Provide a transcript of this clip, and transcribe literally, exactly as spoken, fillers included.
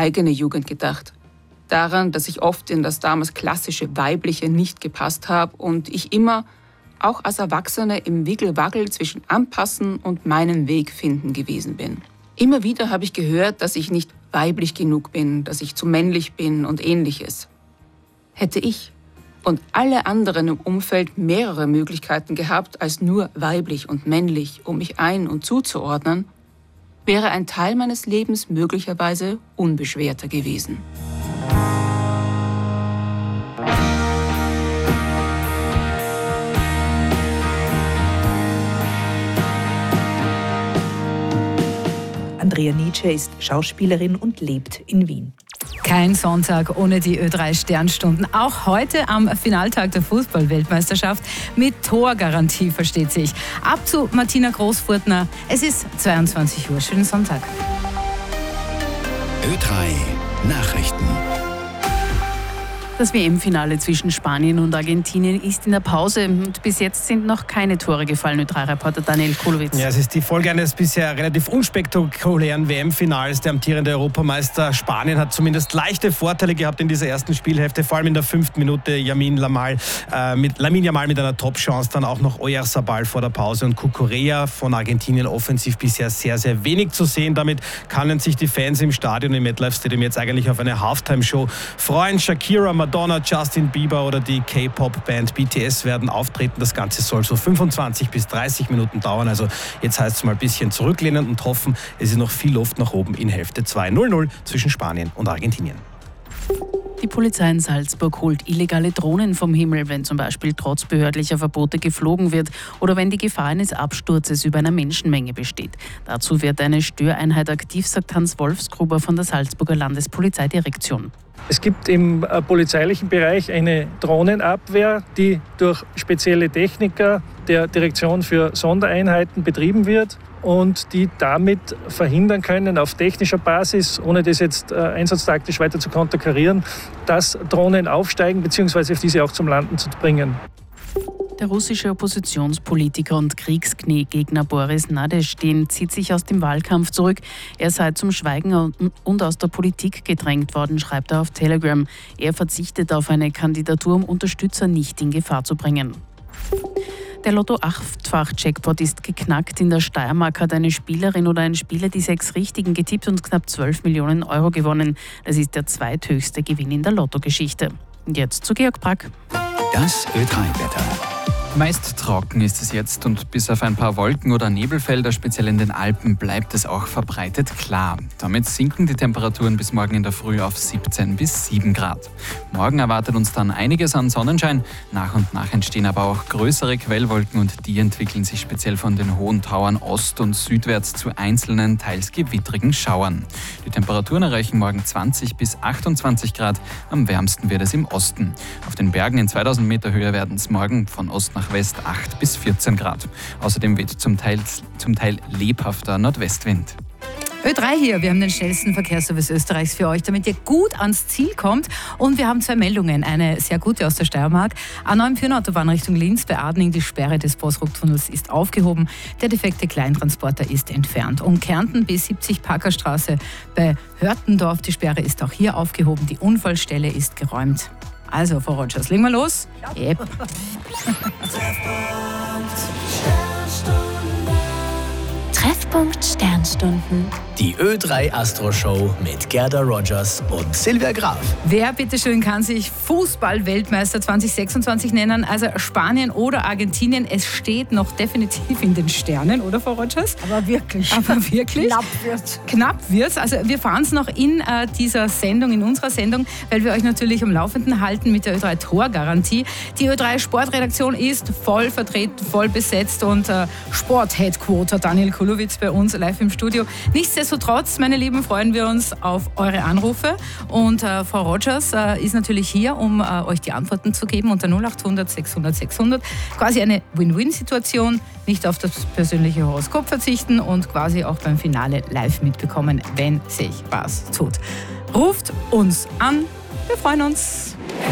eigene Jugend gedacht. Daran, dass ich oft in das damals klassische Weibliche nicht gepasst habe und ich immer, auch als Erwachsene, im Wickelwackel zwischen Anpassen und meinen Weg finden gewesen bin. Immer wieder habe ich gehört, dass ich nicht weiblich genug bin, dass ich zu männlich bin und Ähnliches. Hätte ich und alle anderen im Umfeld mehrere Möglichkeiten gehabt, als nur weiblich und männlich, um mich ein- und zuzuordnen, wäre ein Teil meines Lebens möglicherweise unbeschwerter gewesen. Andrea Nietzsche ist Schauspielerin und lebt in Wien. Kein Sonntag ohne die Ö drei Sternstunden. Auch heute am Finaltag der Fußball-Weltmeisterschaft mit Torgarantie, versteht sich. Ab zu Martina Großfurtner. Es ist zweiundzwanzig Uhr. Schönen Sonntag. Ö drei Nachrichten. Das W M-Finale zwischen Spanien und Argentinien ist in der Pause und bis jetzt sind noch keine Tore gefallen. Ö drei Reporter Daniel Kulowitz. Ja, es ist die Folge eines bisher relativ unspektakulären W M-Finals. Der amtierende Europameister Spanien hat zumindest leichte Vorteile gehabt in dieser ersten Spielhälfte, vor allem in der fünften Minute. Lamine Yamal äh, mit Lamine Yamal mit einer Top-Chance, dann auch noch Oyarzabal vor der Pause und Cucurella von Argentinien offensiv bisher sehr, sehr wenig zu sehen. Damit können sich die Fans im Stadion im MetLife Stadium jetzt eigentlich auf eine Halftime-Show freuen. Shakira, Madonna, Justin Bieber oder die K-Pop-Band B T S werden auftreten. Das Ganze soll so fünfundzwanzig bis dreißig Minuten dauern. Also jetzt heißt es mal ein bisschen zurücklehnen und hoffen, es ist noch viel Luft nach oben in Hälfte zwei. null null zwischen Spanien und Argentinien. Die Polizei in Salzburg holt illegale Drohnen vom Himmel, wenn zum Beispiel trotz behördlicher Verbote geflogen wird oder wenn die Gefahr eines Absturzes über einer Menschenmenge besteht. Dazu wird eine Störeinheit aktiv, sagt Hans Wolfsgruber von der Salzburger Landespolizeidirektion. Es gibt im äh, polizeilichen Bereich eine Drohnenabwehr, die durch spezielle Techniker der Direktion für Sondereinheiten betrieben wird und die damit verhindern können, auf technischer Basis, ohne das jetzt äh, einsatztaktisch weiter zu konterkarieren, dass Drohnen aufsteigen bzw. diese auch zum Landen zu bringen. Der russische Oppositionspolitiker und Kriegsknee-Gegner Boris Nadezhdin zieht sich aus dem Wahlkampf zurück. Er sei zum Schweigen und aus der Politik gedrängt worden, schreibt er auf Telegram. Er verzichtet auf eine Kandidatur, um Unterstützer nicht in Gefahr zu bringen. Der Lotto-Achtfach-Jackpot ist geknackt. In der Steiermark hat eine Spielerin oder ein Spieler die sechs Richtigen getippt und knapp zwölf Millionen Euro gewonnen. Das ist der zweithöchste Gewinn in der Lottogeschichte. Jetzt zu Georg Brack. Das Ö drei Wetter. Meist trocken ist es jetzt und bis auf ein paar Wolken- oder Nebelfelder, speziell in den Alpen, bleibt es auch verbreitet klar. Damit sinken die Temperaturen bis morgen in der Früh auf siebzehn bis sieben Grad. Morgen erwartet uns dann einiges an Sonnenschein. Nach und nach entstehen aber auch größere Quellwolken und die entwickeln sich speziell von den hohen Tauern ost- und südwärts zu einzelnen, teils gewittrigen Schauern. Die Temperaturen erreichen morgen zwanzig bis achtundzwanzig Grad. Am wärmsten wird es im Osten. Auf den Bergen in zweitausend Meter Höhe werden es morgen von Ost nach West acht bis vierzehn Grad. Außerdem weht zum Teil, zum Teil lebhafter Nordwestwind. Ö drei hier, wir haben den schnellsten Verkehrsservice Österreichs für euch, damit ihr gut ans Ziel kommt. Und wir haben zwei Meldungen, eine sehr gute aus der Steiermark. A neun Autobahn Richtung Linz bei Adning, die Sperre des Borsruck-Tunnels ist aufgehoben. Der defekte Kleintransporter ist entfernt. Um Kärnten B siebzig Parkerstraße bei Hörtendorf, die Sperre ist auch hier aufgehoben. Die Unfallstelle ist geräumt. Also, Frau Rogers, legen wir los. Yep. Treffpunkt Sternstunden. Die Ö drei Astro Show mit Gerda Rogers und Silvia Graf. Wer bitteschön kann sich Fußball-Weltmeister zwanzig sechsundzwanzig nennen? Also Spanien oder Argentinien. Es steht noch definitiv in den Sternen, oder Frau Rogers? Aber wirklich. Aber wirklich. Knapp wird's. Knapp wird's. Also wir fahren es noch in äh, dieser Sendung, in unserer Sendung, weil wir euch natürlich am Laufenden halten mit der Ö drei Torgarantie. Die Ö drei Sportredaktion ist voll vertreten, voll besetzt und äh, Sport-Headquarter Daniel Kulowitz bei uns live im Studio. Nichtsdestotrotz, meine Lieben, freuen wir uns auf eure Anrufe. Und äh, Frau Rogers äh, ist natürlich hier, um äh, euch die Antworten zu geben unter null achthundert sechshundert sechshundert. Quasi eine Win-Win-Situation, nicht auf das persönliche Horoskop verzichten und quasi auch beim Finale live mitbekommen, wenn sich was tut. Ruft uns an, wir freuen uns.